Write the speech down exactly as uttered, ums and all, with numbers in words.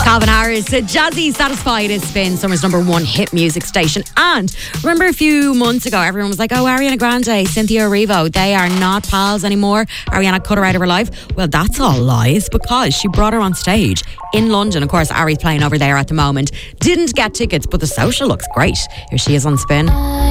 Calvin Harris, uh, Jazzy Satisfied is Spin, Summer's number one hit music station. And remember a few months ago, everyone was like, oh, Ariana Grande, Cynthia Erivo, they are not pals anymore. Ariana cut her out of her life. Well, that's all lies, because she brought her on stage in London. Of course, Ari's playing over there at the moment. Didn't get tickets, but the social looks great. Here she is on Spin.